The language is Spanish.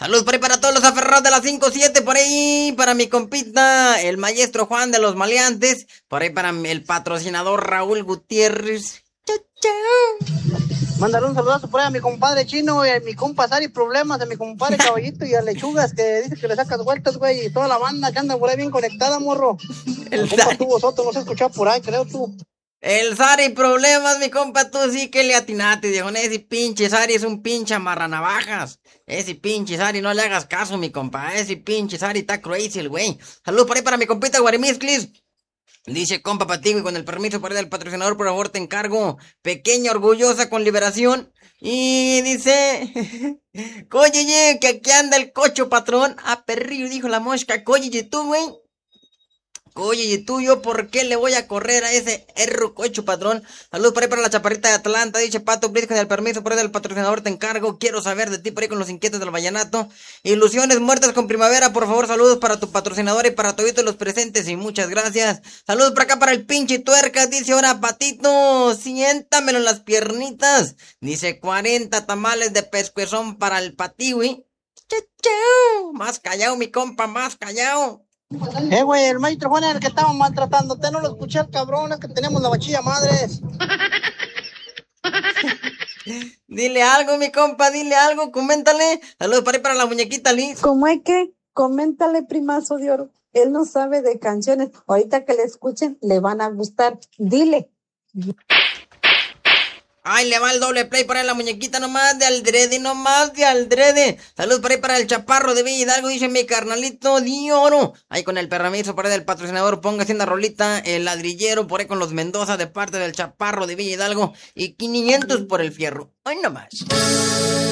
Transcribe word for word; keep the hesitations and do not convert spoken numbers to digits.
Saludos por ahí para todos los aferrados de la cinco siete, por ahí para mi compita, el maestro Juan de los Maleantes, por ahí para el patrocinador Raúl Gutiérrez. Chao, chao. Mándale un saludazo por ahí a mi compadre Chino y a mi compa Sari Problemas, a mi compadre Caballito y a Lechugas, que dice que le sacas vueltas, güey, y toda la banda que anda por ahí bien conectada, morro. El compa tuvo Soto, no se escuchaba por ahí, creo tú. El Sari Problemas, mi compa, tú sí que le atinaste, viejo. Ese pinche Sari es un pinche amarranavajas. Ese pinche Sari, no le hagas caso, mi compa. Ese pinche Sari está crazy, el güey. Saludos por ahí para mi compita Guaremisclis. Dice, compa para ti, güey, con el permiso para ir del patrocinador, por favor, te encargo. Pequeña, orgullosa, con liberación. Y dice, cóyeye, que aquí anda el cocho, patrón. Ah, perrillo, dijo la mosca. Cóyeye tú, güey. Oye, ¿y tú yo por qué le voy a correr a ese erro cocho, patrón? Saludos por ahí para la chaparrita de Atlanta. Dice Pato, please, con el permiso por ahí del patrocinador te encargo. Quiero saber de ti por ahí con los inquietos del vallenato. Ilusiones muertas con primavera, por favor, saludos para tu patrocinador y para todos los presentes y muchas gracias. Saludos por acá para el pinche tuercas. Dice, ahora Patito, siéntamelo en las piernitas. Dice, cuarenta tamales de pescuezón para el patiwi. Chau, más callado, mi compa, más callado. Eh, güey, el maestro Juan era el que estaba maltratando. Te no lo escuché el cabrón, es que tenemos la bachilla madres. Dile algo, mi compa, dile algo, coméntale. Saludos para ahí para la muñequita Liz. ¿Cómo hay que? Coméntale, primazo de oro. Él no sabe de canciones. Ahorita que le escuchen, le van a gustar. Dile. Ay, le va el doble play para la muñequita nomás de Aldrede, nomás de Aldrede. Saludos por ahí para el chaparro de Villa Hidalgo, dice mi carnalito de oro. Ahí con el perramizo por ahí del patrocinador, ponga haciendo rolita, el ladrillero por ahí con los Mendoza de parte del chaparro de Villa Hidalgo y quinientos por el fierro. Ay, nomás.